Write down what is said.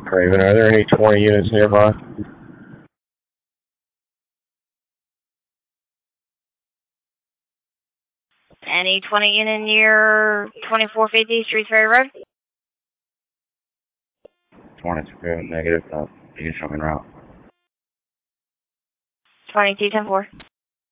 Craven, are there any 20 units nearby? Any 20 unit near 2450 Streets Ferry Road? 22, negative. You can show me route. 2210-4.